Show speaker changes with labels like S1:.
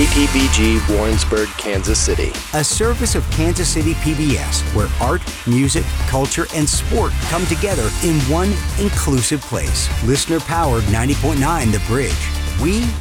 S1: KTBG Warrensburg, Kansas City.
S2: A service of Kansas City PBS, where art, music, culture, and sport come together in one inclusive place. Listener-powered 90.9 The Bridge. We